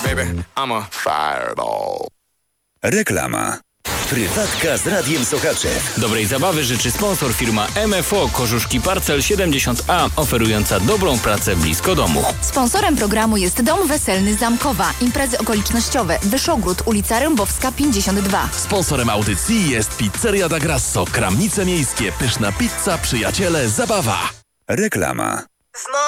baby. I'm a fireball. Reklama. Prywatka z Radiem Sochaczew. Dobrej zabawy życzy sponsor firma MFO Kożuszki Parcel 70A, oferująca dobrą pracę blisko domu. Sponsorem programu jest Dom Weselny Zamkowa. Imprezy okolicznościowe. Wyszogród, ulica Rębowska 52. Sponsorem audycji jest Pizzeria da Grasso, Kramnice Miejskie, pyszna pizza, przyjaciele, zabawa. Reklama.